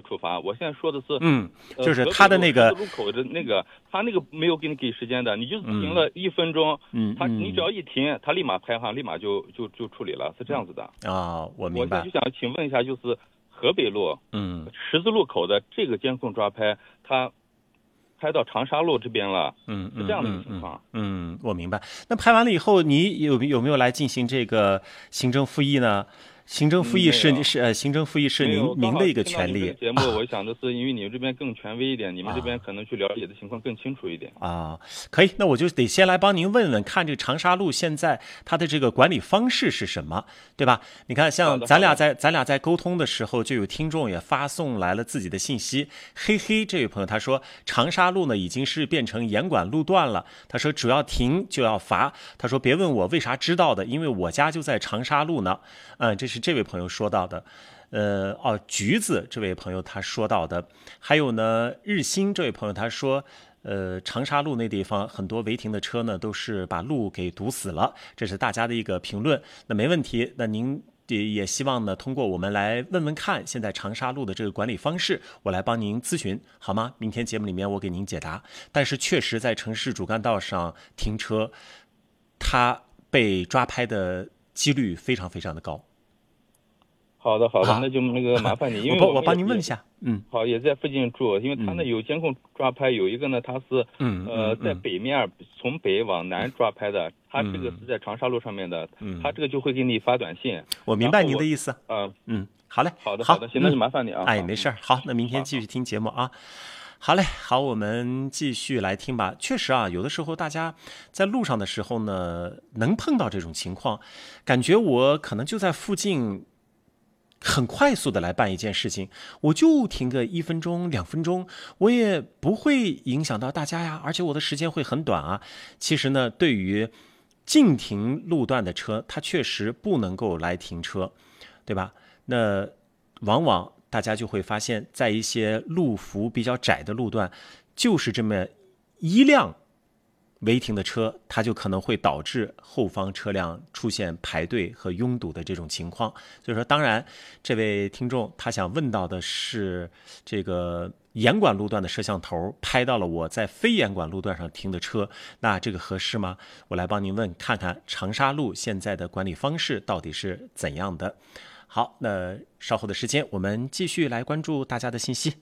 处罚。我现在说的是， 就是他的那个十字路口的那个，他那个没有给你给时间的，你就停了1分钟，你只要一停，他立马拍上，立马就处理了，是这样子的。 啊，我明白。 我现在就想请问一下，就是河北路，十字路口的这个监控抓拍，他拍到长沙路这边了，是这样的一个情况。 我明白。那拍完了以后，你有没有来进行这个行政复议呢？行政复议行政复议是您的一个权利。 节目我想的是，因为你们这边更权威一点，你们这边可能去了解的情况更清楚一点。 可以，那我就得先来帮您问问，看这个长沙路现在它的这个管理方式是什么，对吧？你看，像咱俩在沟通的时候，就有听众也发送来了自己的信息。嘿嘿，这位朋友他说，长沙路呢已经是变成严管路段了。他说只要停就要罚。他说别问我为啥知道的，因为我家就在长沙路呢。这是这位朋友说到的。橘子这位朋友他说到的，还有呢，日新这位朋友他说，长沙路那地方很多违停的车呢，都是把路给堵死了，这是大家的一个评论。那没问题，那您也希望呢，通过我们来问问看，现在长沙路的这个管理方式，我来帮您咨询，好吗？明天节目里面我给您解答。但是确实在城市主干道上停车，它被抓拍的几率非常非常的高。 好的，那就那个麻烦你，因为我帮您问一下。 好，也在附近住，因为他那有监控抓拍，有一个呢，他是在北面从北往南抓拍的，他这个是在长沙路上面的，他这个就会给你发短信。 我明白您的意思。好嘞， 好的，行，那就麻烦你啊。 没事儿，好，那明天继续听节目啊。好嘞，好，我们继续来听吧。确实啊，有的时候大家在路上的时候呢，能碰到这种情况，感觉我可能就在附近。很快速的来办一件事情，我就停个1分钟、2分钟，我也不会影响到大家呀，而且我的时间会很短啊。其实呢，对于禁停路段的车，它确实不能够来停车，对吧？那往往大家就会发现，在一些路幅比较窄的路段，就是这么一辆违停的车，它就可能会导致后方车辆出现排队和拥堵的这种情况。所以说，当然，这位听众他想问到的是，这个严管路段的摄像头拍到了我在非严管路段上停的车，那这个合适吗？我来帮您问，看看长沙路现在的管理方式到底是怎样的。好，那稍后的时间，我们继续来关注大家的信息。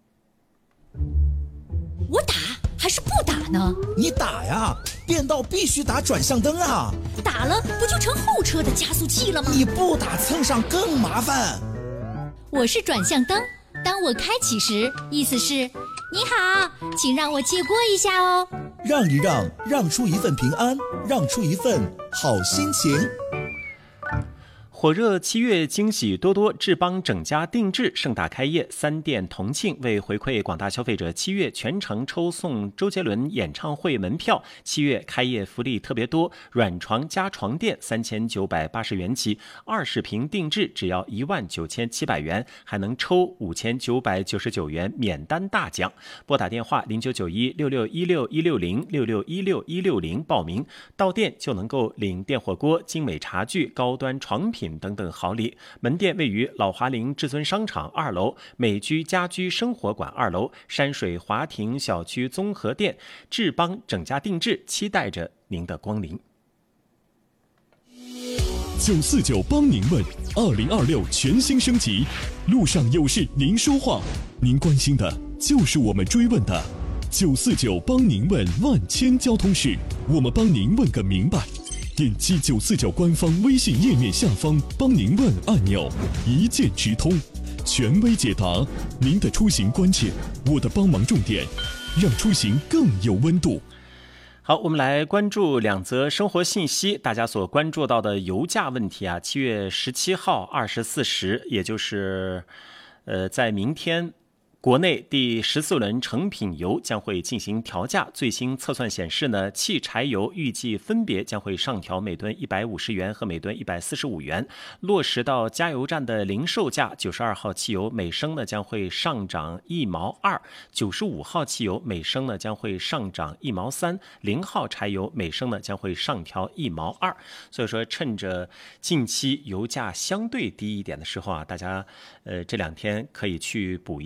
我打还是不打呢？ 你打呀，变道必须打转向灯啊！ 打了不就成后车的加速器了吗？ 你不打蹭上更麻烦。 我是转向灯，当我开启时，意思是你好，请让我借过一下哦。 让一让，让出一份平安，让出一份好心情。 火热7月惊喜多多，智邦整家定制盛大开业，3店同庆。为回馈广大消费者，7月全程抽送周杰伦演唱会门票。7月开业福利特别多，软床加床垫3980元起，20平定制只要19700元，还能抽5999元免单大奖。拨打电话099166161606616160报名，到店就能够领电火锅、精美茶具、高端床品等等好礼。门店位于老华林至尊商场2楼，美居家居生活馆2楼，山水华庭小区综合店。智邦整家定制，期待着您的光临。 949帮您问，2026全新升级，路上有事您说话，您关心的就是我们追问的。949帮您问万千交通事，我们帮您问个明白。点击949官方微信页面下方帮您问按钮，一键直通，权威解答您的出行关键，我的帮忙重点，让出行更有温度。 好，我们来关注2则生活信息。大家所关注到的油价问题啊，7月17号24时，也就是在明天，国内第14轮成品油将会进行调价，最新测算显示呢，汽柴油预计分别将会上调每吨150元和每吨145元，落实到加油站的零售价，92号汽油每升呢将会上涨1毛2，95号汽油每升呢将会上涨1毛3，0号柴油每升呢将会上调1毛2。所以说，趁着近期油价相对低一点的时候啊，大家这2天可以去补一